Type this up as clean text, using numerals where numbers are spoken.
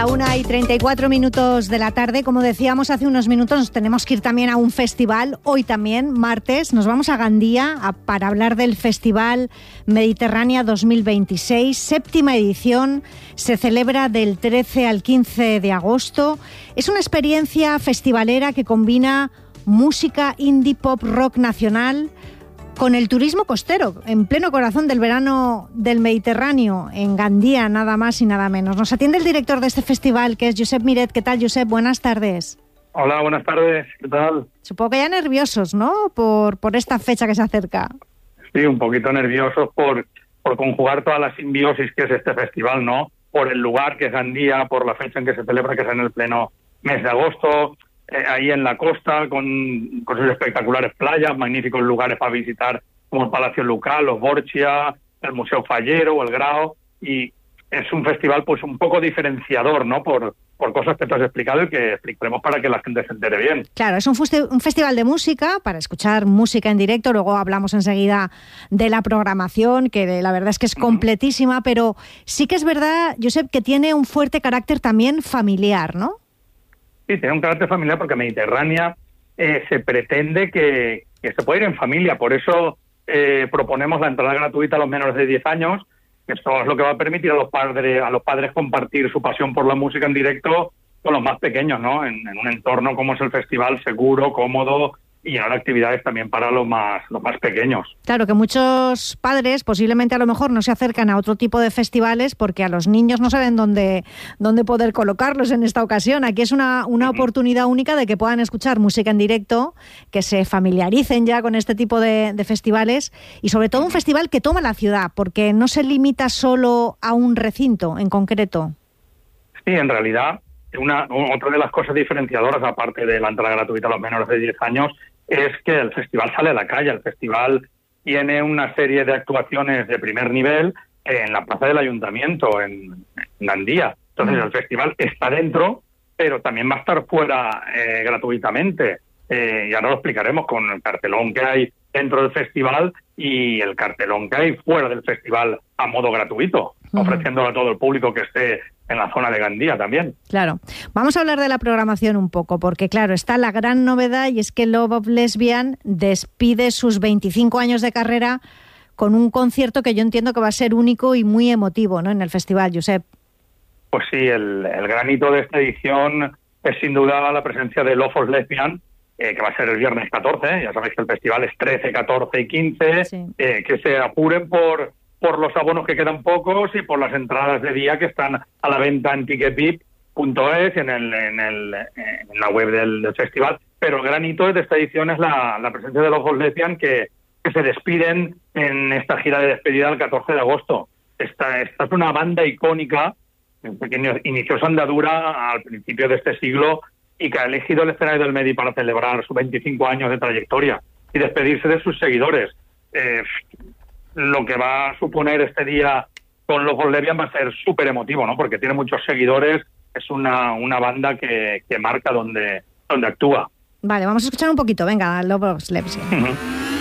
La 1:34 de la tarde. Como decíamos hace unos minutos, nos tenemos que ir también a un festival. Hoy también, martes, nos vamos a Gandía para hablar del Festival Mediterránea 2026. 7ª edición. Se celebra del 13 al 15 de agosto. Es una experiencia festivalera que combina música indie pop rock nacional con el turismo costero, en pleno corazón del verano del Mediterráneo, en Gandía, nada más y nada menos. Nos atiende el director de este festival, que es Josep Miret. ¿Qué tal, Josep? Buenas tardes. Hola, buenas tardes. ¿Qué tal? Supongo que ya nerviosos, ¿no?, por esta fecha que se acerca. Sí, un poquito nerviosos por conjugar toda la simbiosis que es este festival, ¿no? Por el lugar que es Gandía, por la fecha en que se celebra, que es en el pleno mes de agosto, ahí en la costa, con sus espectaculares playas, magníficos lugares para visitar, como el Palacio Lucal, los Borgia, el Museo Fallero o el Grao, y es un festival pues un poco diferenciador, ¿no?, por cosas que te has explicado y que explicaremos para que la gente se entere bien. Claro, es un festival de música, para escuchar música en directo. Luego hablamos enseguida de la programación, que la verdad es que es completísima, pero sí que es verdad, Josep, que tiene un fuerte carácter también familiar, ¿no? Sí, tiene un carácter familiar porque Mediterránea se pretende que se pueda ir en familia. Por eso proponemos la entrada gratuita a los menores de 10 años, que esto es lo que va a permitir a los padres compartir su pasión por la música en directo con los más pequeños, ¿no? En un entorno como es el festival, seguro, cómodo, y llenar actividades también para los más pequeños. Claro, que muchos padres posiblemente a lo mejor no se acercan a otro tipo de festivales porque a los niños no saben dónde poder colocarlos en esta ocasión. Aquí es una oportunidad única de que puedan escuchar música en directo, que se familiaricen ya con este tipo de festivales, y sobre todo un festival que toma la ciudad, porque no se limita solo a un recinto en concreto. Sí, en realidad, otra de las cosas diferenciadoras, aparte de la entrada gratuita a los menores de 10 años, es que el festival sale a la calle. El festival tiene una serie de actuaciones de primer nivel en la plaza del Ayuntamiento, en Gandía. Entonces el festival está dentro, pero también va a estar fuera gratuitamente. Y ahora lo explicaremos con el cartelón que hay dentro del festival y el cartelón que hay fuera del festival a modo gratuito, ofreciéndolo a todo el público que esté en la zona de Gandía también. Claro. Vamos a hablar de la programación un poco, porque claro, está la gran novedad, y es que Love of Lesbian despide sus 25 años de carrera con un concierto que yo entiendo que va a ser único y muy emotivo, ¿no?, en el festival, Josep. Pues sí, el gran hito de esta edición es sin duda la presencia de Love of Lesbian, que va a ser el viernes 14, ya sabéis que el festival es 13, 14 y 15, sí. Que se apuren por los abonos, que quedan pocos, y por las entradas de día que están a la venta en ticketbip.es, en la web del festival. Pero el gran hito de esta edición es la presencia de los Lesbian, que se despiden en esta gira de despedida el 14 de agosto. Esta es una banda icónica que inició su andadura al principio de este siglo y que ha elegido el escenario del Medi para celebrar sus 25 años de trayectoria y despedirse de sus seguidores. Lo que va a suponer este día con los Lesbian va a ser súper emotivo, ¿no?, porque tiene muchos seguidores. Es una banda que marca donde actúa. Vale, vamos a escuchar un poquito. Venga, Love of Lesbian.